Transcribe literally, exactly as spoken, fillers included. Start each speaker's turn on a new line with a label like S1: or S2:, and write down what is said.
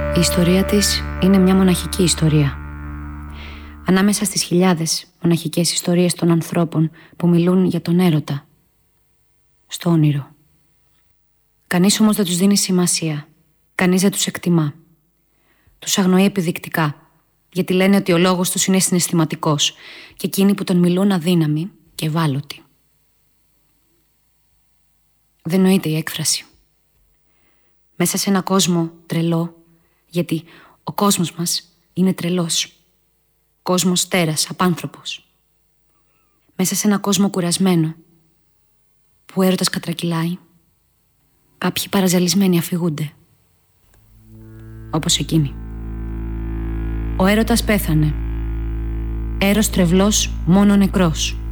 S1: Η ιστορία της είναι μια μοναχική ιστορία. Ανάμεσα στις χιλιάδες μοναχικές ιστορίες των ανθρώπων που μιλούν για τον έρωτα, στο όνειρο. Κανείς όμως δεν τους δίνει σημασία. Κανείς δεν τους εκτιμά. Τους αγνοεί επιδεικτικά, γιατί λένε ότι ο λόγος τους είναι συναισθηματικός και εκείνοι που τον μιλούν αδύναμοι και ευάλωτοι. Δεν νοείται η έκφραση. Μέσα σε ένα κόσμο τρελό, γιατί ο κόσμος μας είναι τρελός. Κόσμος τέρας, απάνθρωπος. Μέσα σε ένα κόσμο κουρασμένο, που ο έρωτας κατρακυλάει, κάποιοι παραζαλισμένοι αφηγούνται. Όπως εκείνοι. Ο έρωτας πέθανε. Έρος τρευλός, μόνο νεκρός.